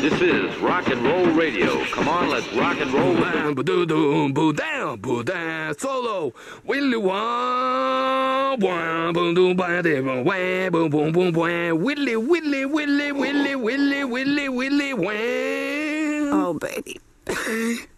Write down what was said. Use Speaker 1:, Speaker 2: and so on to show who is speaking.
Speaker 1: This is rock and roll radio. Come on, let's rock and roll.
Speaker 2: Solo. Willy Willy.
Speaker 3: Oh, baby.